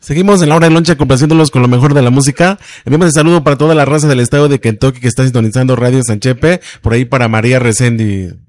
Seguimos en la hora de loncha complaciéndolos con lo mejor de la música. Enviamos el saludo para toda la raza del estado de Kentucky que está sintonizando Radio Sanchepe. Por ahí para María Resendi.